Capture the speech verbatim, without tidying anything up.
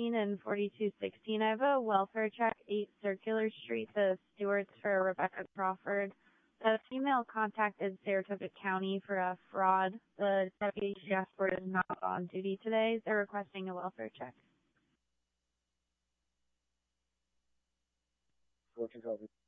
sixteen and forty-two sixteen. I have a welfare check, eight Circular Street, the stewards for Rebecca Crawford. The female contact is Saratoga County for a fraud. The deputy escort is not on duty today. They're requesting a welfare check. Working copy.